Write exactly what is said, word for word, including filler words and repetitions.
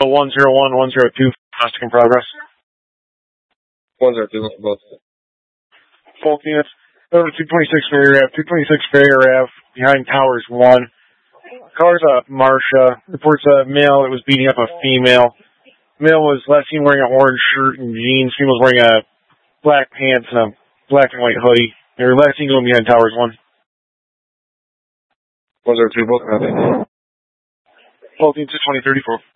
one zero one, one zero two, domestic in progress. one zero two, both. Both units. Over two twenty-six Ferry Ave, two twenty-six Ferry Ave, behind Towers one. Car's a Marsha. Reports a male that was beating up a female. Male was last seen wearing an orange shirt and jeans. Female was wearing a black pants and a black and white hoodie. They were last seen going behind Towers one. one zero two, both. Both units, two twenty thirty-four.